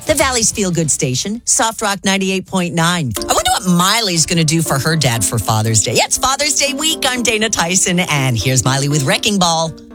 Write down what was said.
The Valley's Feel Good Station, Soft Rock 98.9. I wonder what Miley's going to do for her dad for Father's Day. Yeah, it's Father's Day week. I'm Dana Tyson, and here's Miley with Wrecking Ball.